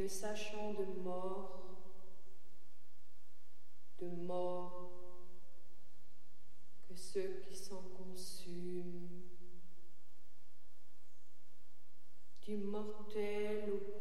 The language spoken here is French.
ne sachant de mort que ceux qui s'en consument, du mortel au